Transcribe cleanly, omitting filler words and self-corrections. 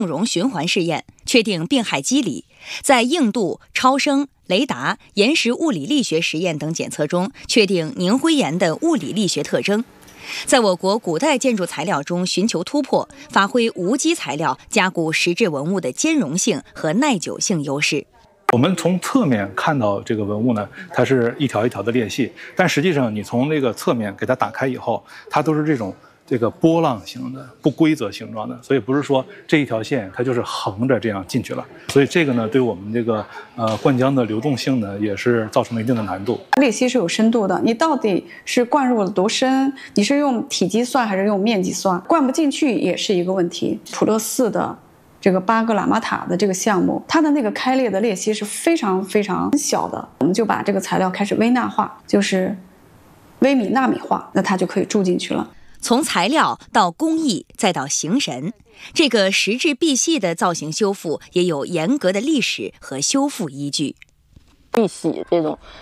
容循环试验，确定病害机理，在硬度、超声、雷达、岩石物理力学实验等检测中，确定凝灰岩的物理力学特征。在我国古代建筑材料中寻求突破，发挥无机材料加固石质文物的兼容性和耐久性优势。 我们从侧面看到这个文物呢，它是一条一条的裂隙，但实际上你从这个侧面给它打开以后，它都是这个波浪形的、不规则形状的，所以不是说这一条线它就是横着这样进去了。所以这个呢，对我们这个灌浆的流动性呢，也是造成了一定的难度。 裂隙是有深度的，你到底是灌入了多深？你是用体积算还是用面积算？灌不进去也是一个问题。楚乐寺的这个8个喇嘛塔的这个项目，它的那个开裂的裂隙是非常非常小的，我们就把这个材料开始微纳化，就是微米纳米化，那它就可以注进去了。 从材料到工艺再到形神，这个石质碧玺的造型修复也有严格的历史和修复依据。 碧玺这种